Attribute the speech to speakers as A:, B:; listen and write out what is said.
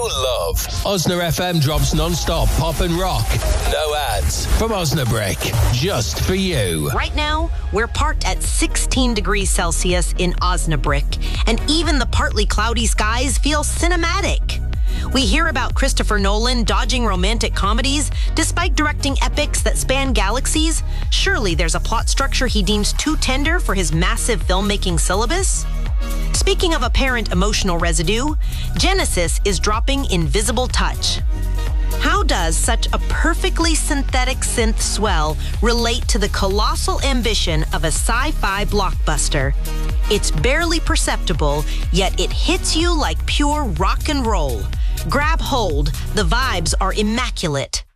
A: love. Osna FM drops non-stop pop and rock. No ads. From Osnabrick. Just for you.
B: Right now, we're parked at 16 degrees Celsius in Osnabrick, and even the partly cloudy skies feel cinematic. We hear about Christopher Nolan dodging romantic comedies despite directing epics that span galaxies. Surely there's a plot structure he deems too tender for his massive filmmaking syllabus? Speaking of apparent emotional residue, Genesis is dropping Invisible Touch. How does such a perfectly synthetic synth swell relate to the colossal ambition of a sci-fi blockbuster? It's barely perceptible, yet it hits you like pure rock and roll. Grab hold, the vibes are immaculate.